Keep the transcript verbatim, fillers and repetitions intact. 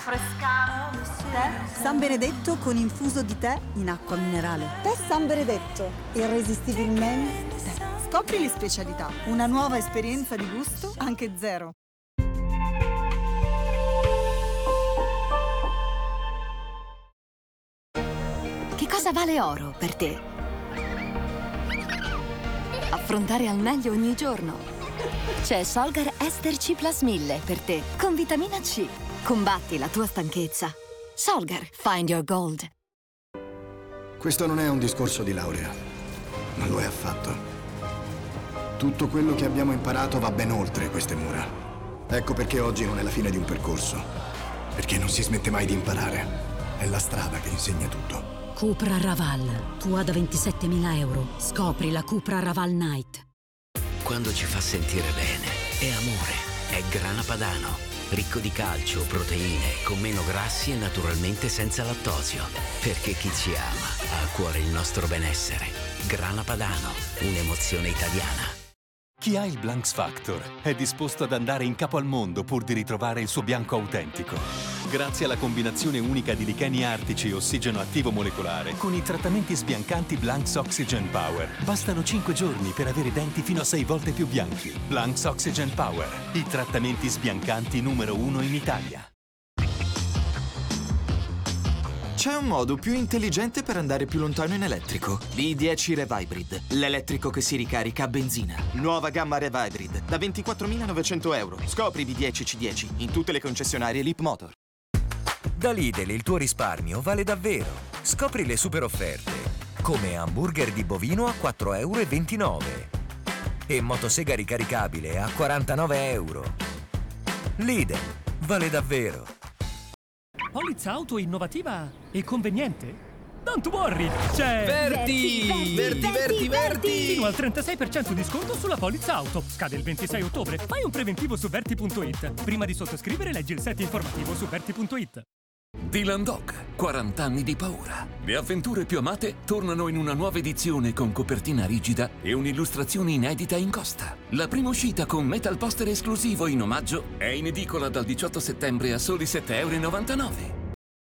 rinfrescante. San Benedetto con infuso di tè in acqua minerale. Tè San Benedetto, irresistibilmente tè. Scopri le specialità, una nuova esperienza di gusto anche zero. Che cosa vale oro per te? Affrontare al meglio ogni giorno. C'è Solgar Ester C plus mille per te, con vitamina C. Combatti la tua stanchezza. Solgar, find your gold. Questo non è un discorso di laurea. Non lo è affatto. Tutto quello che abbiamo imparato va ben oltre queste mura. Ecco perché oggi non è la fine di un percorso. Perché non si smette mai di imparare. È la strada che insegna tutto. Cupra Raval, tua da ventisettemila euro. Scopri la Cupra Raval Night. Quando ci fa sentire bene, è amore, è grana padano, ricco di calcio, proteine, con meno grassi e naturalmente senza lattosio. Perché chi ci ama ha a cuore il nostro benessere. Grana padano, un'emozione italiana. Chi ha il Blanks Factor è disposto ad andare in capo al mondo pur di ritrovare il suo bianco autentico. Grazie alla combinazione unica di licheni artici e ossigeno attivo molecolare, con i trattamenti sbiancanti Blanks Oxygen Power, bastano cinque giorni per avere denti fino a sei volte più bianchi. Blanks Oxygen Power, i trattamenti sbiancanti numero uno in Italia. C'è un modo più intelligente per andare più lontano in elettrico. l'I dieci Rev Hybrid, l'elettrico che si ricarica a benzina. Nuova gamma Rev Hybrid, da ventiquattromilanovecento euro. Scopri B dieci C dieci in tutte le concessionarie Leap Motor. Da Lidl il tuo risparmio vale davvero. Scopri le super offerte, come hamburger di bovino a quattro e ventinove euro e motosega ricaricabile a quarantanove euro. Lidl, vale davvero. Polizza auto innovativa e conveniente? Don't worry, c'è... Verti! Verti, Verti, Verti, Verti! Fino al trentasei per cento di sconto sulla polizza auto. Scade il ventisei ottobre. Fai un preventivo su Verti punto it. Prima di sottoscrivere leggi il set informativo su Verti punto it. Dylan Dog, quaranta anni di paura. Le avventure più amate tornano in una nuova edizione con copertina rigida e un'illustrazione inedita in costa. La prima uscita con metal poster esclusivo in omaggio è in edicola dal diciotto settembre a soli sette e novantanove euro.